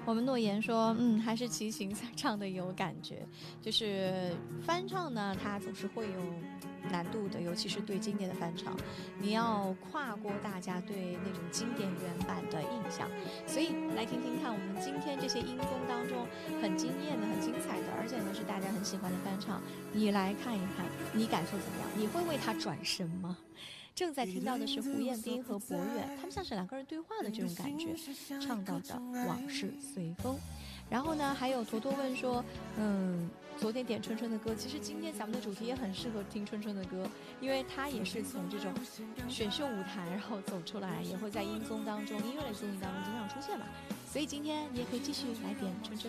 我们诺言说，还是齐秦唱的有感觉。就是翻唱呢，它总是会有难度的，尤其是对经典的翻唱，你要跨过大家对那种经典原版的印象。所以来听听看，我们今天这些音综当中很惊艳的、很精彩的，而且呢是大家很喜欢的翻唱，你来看一看，你感受怎么样？你会为他转身吗？正在听到的是胡彦斌和博远，他们像是两个人对话的这种感觉，唱到的往事随风。然后呢，还有坨坨问说，昨天点春春的歌，其实今天咱们的主题也很适合听春春的歌，因为他也是从这种选秀舞台然后走出来，也会在音综当中、音乐类综艺当中经常出现嘛，所以今天你也可以继续来点春春。